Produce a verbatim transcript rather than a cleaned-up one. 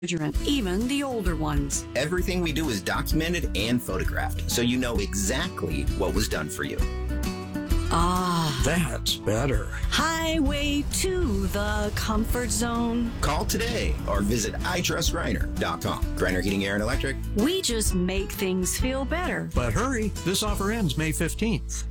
refrigerant, even the older ones. Everything we do is documented and photographed, so you know exactly what was done for you. Ah, That's better. highway to the comfort zone. Call today or visit i trust griner dot com. Griner Heating, Air, and Electric. We just make things feel better. But hurry, this offer ends May fifteenth.